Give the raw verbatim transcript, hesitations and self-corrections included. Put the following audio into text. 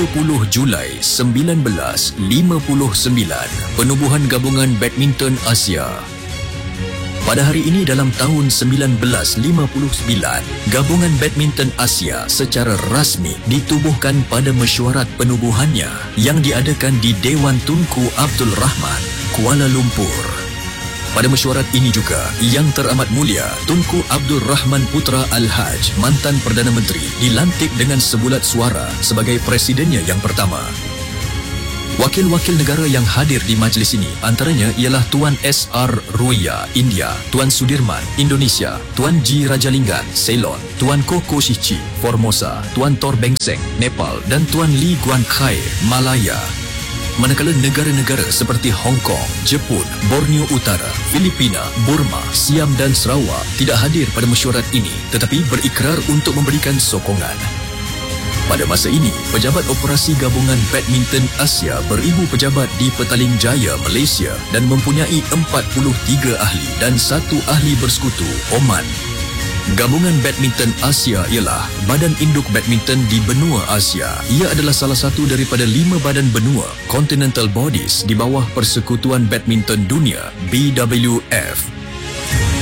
dua puluh Julai seribu sembilan ratus lima puluh sembilan, penubuhan Gabungan Badminton Asia. Pada hari ini dalam tahun seribu sembilan ratus lima puluh sembilan, Gabungan Badminton Asia secara rasmi ditubuhkan pada mesyuarat penubuhannya yang diadakan di Dewan Tunku Abdul Rahman, Kuala Lumpur. Pada mesyuarat ini juga, Yang Teramat Mulia Tunku Abdul Rahman Putra Al-Haj, mantan Perdana Menteri, dilantik dengan sebulat suara sebagai presidennya yang pertama. Wakil-wakil negara yang hadir di majlis ini antaranya ialah Tuan S R Ruia, India, Tuan Sudirman, Indonesia, Tuan G Rajalingam, Ceylon, Tuan Ko Koshichi, Formosa, Tuan Tor Bengseng, Nepal dan Tuan Lee Guan Khai, Malaya. Manakala negara-negara seperti Hong Kong, Jepun, Borneo Utara, Filipina, Burma, Siam dan Sarawak tidak hadir pada mesyuarat ini tetapi berikrar untuk memberikan sokongan. Pada masa ini, Pejabat Operasi Gabungan Badminton Asia beribu pejabat di Petaling Jaya, Malaysia dan mempunyai empat puluh tiga ahli dan satu ahli bersekutu, Oman. Gabungan Badminton Asia ialah badan induk badminton di benua Asia. Ia adalah salah satu daripada lima badan benua Continental Bodies di bawah Persekutuan Badminton Dunia B W F.